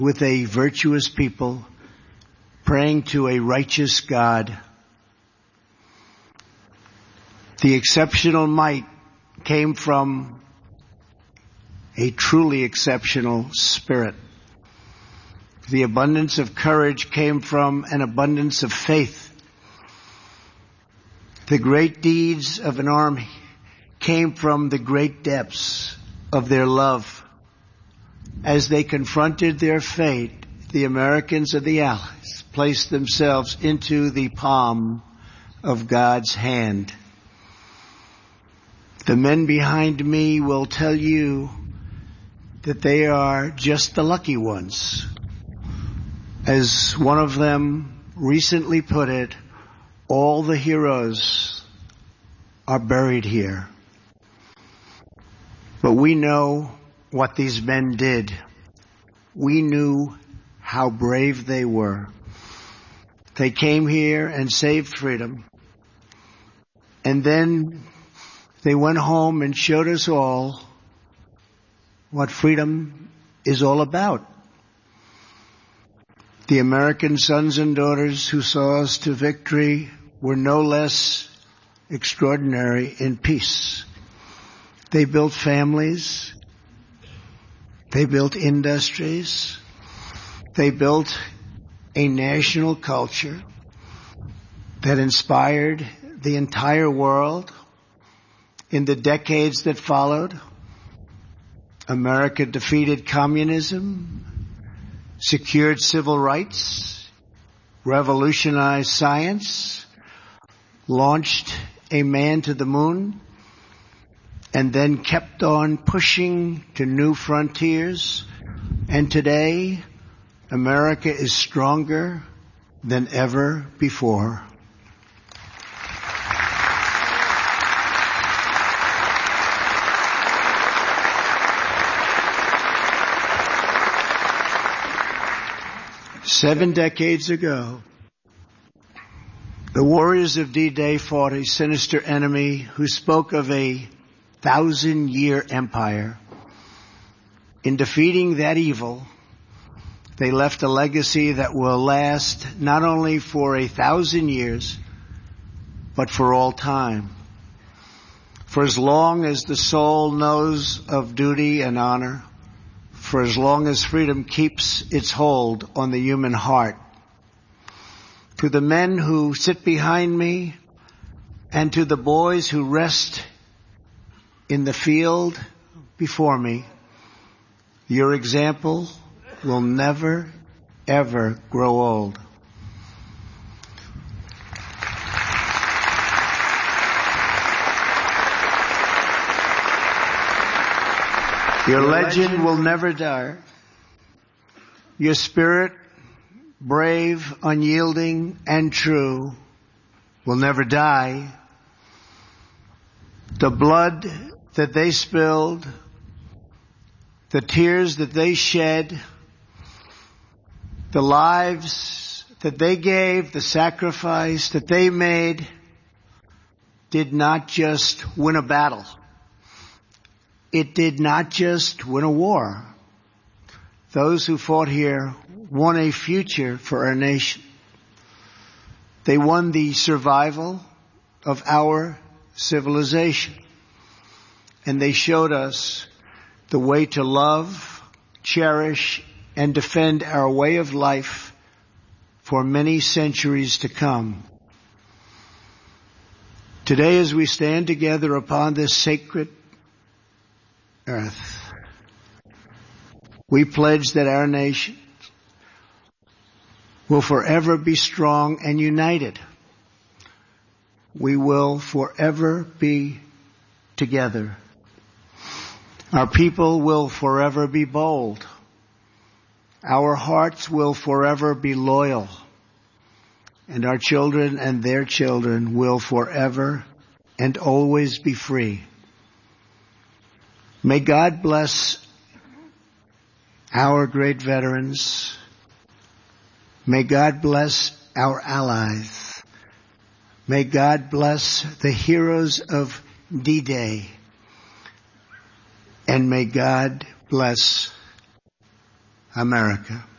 with a virtuous people, praying to a righteous God. The exceptional might came from a truly exceptional spirit. The abundance of courage came from an abundance of faith. The great deeds of an army came from the great depths of their love. As they confronted their fate, the Americans and the Allies placed themselves into the palm of God's hand. The men behind me will tell you that they are just the lucky ones. As one of them recently put it, all the heroes are buried here. But we know what these men did. We knew how brave they were. They came here and saved freedom. And then they went home and showed us all what freedom is all about. The American sons and daughters who saw us to victory were no less extraordinary in peace. They built families. They built industries. They built a national culture that inspired the entire world. In the decades that followed, America defeated communism, secured civil rights, revolutionized science, launched a man to the moon, and then kept on pushing to new frontiers. And today, America is stronger than ever before. Seven decades ago, the warriors of D-Day fought a sinister enemy who spoke of a 1,000-year empire. In defeating that evil, they left a legacy that will last not only for 1,000 years, but for all time. For as long as the soul knows of duty and honor, for as long as freedom keeps its hold on the human heart. To the men who sit behind me and to the boys who rest in the field before me, your example will never, ever grow old. Your legend will never die. Your spirit, brave, unyielding, and true, will never die. The blood that they spilled, the tears that they shed, the lives that they gave, the sacrifice that they made, did not just win a battle. It did not just win a war. Those who fought here won a future for our nation. They won the survival of our civilization. And they showed us the way to love, cherish, and defend our way of life for many centuries to come. Today, as we stand together upon this sacred earth, we pledge that our nation will forever be strong and united. We will forever be together. Our people will forever be bold. Our hearts will forever be loyal. And our children and their children will forever and always be free. May God bless our great veterans. May God bless our allies. May God bless the heroes of D-Day. And may God bless America.